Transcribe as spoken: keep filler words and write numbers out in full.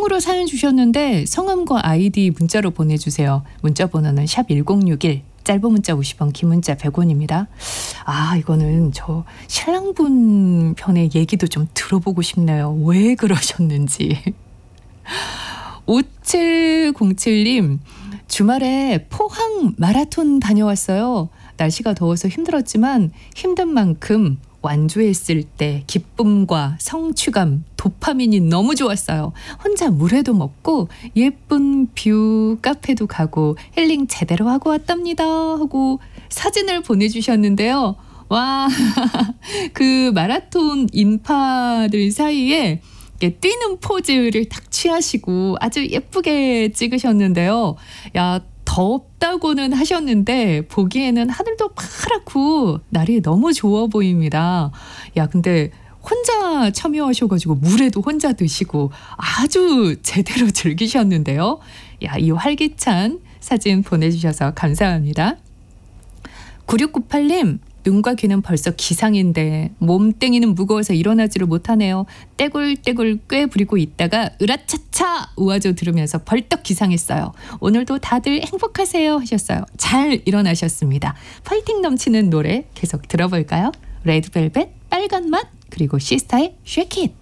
콩으로 사연 주셨는데 성함과 아이디 문자로 보내주세요. 문자 번호는 샵 일공육일, 짧은 문자 오십 원, 긴 문자 백 원입니다. 아, 이거는 저 신랑분 편의 얘기도 좀 들어보고 싶네요. 왜 그러셨는지. 오칠공칠님, 주말에 포항 마라톤 다녀왔어요. 날씨가 더워서 힘들었지만 힘든 만큼 완주했을 때 기쁨과 성취감, 도파민이 너무 좋았어요. 혼자 물회도 먹고 예쁜 뷰 카페도 가고 힐링 제대로 하고 왔답니다 하고 사진을 보내주셨는데요. 와, 그 마라톤 인파들 사이에 뛰는 포즈를 딱 취하시고 아주 예쁘게 찍으셨는데요. 야, 덥다고는 하셨는데 보기에는 하늘도 파랗고 날이 너무 좋아 보입니다. 야, 근데 혼자 참여하셔가지고 물에도 혼자 드시고 아주 제대로 즐기셨는데요. 야, 이 활기찬 사진 보내주셔서 감사합니다. 구육구팔님, 눈과 귀는 벌써 기상인데 몸땡이는 무거워서 일어나지를 못하네요. 떼굴떼굴 꽤 부리고 있다가 으라차차 우아조 들으면서 벌떡 기상했어요. 오늘도 다들 행복하세요 하셨어요. 잘 일어나셨습니다. 파이팅 넘치는 노래 계속 들어볼까요? 레드벨벳, 빨간 맛, 그리고 시스타의 쉐킷.